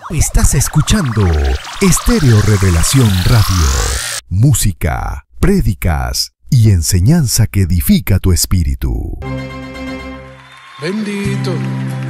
Estás escuchando Estéreo Revelación Radio. Música, prédicas y enseñanza que edifica tu espíritu. Bendito